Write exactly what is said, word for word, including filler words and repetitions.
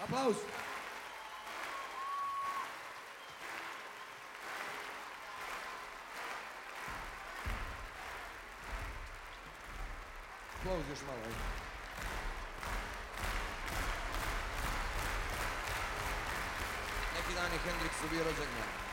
Aplauz. Aplauz još malo. Ajde. Neki dan je Hendriksu bio rođendan.